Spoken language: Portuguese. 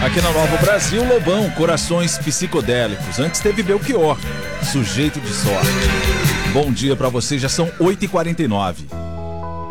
Aqui na Nova Brasil, Lobão, Corações Psicodélicos. Antes teve Belchior, Sujeito de Sorte. Bom dia pra vocês, já são 8h49.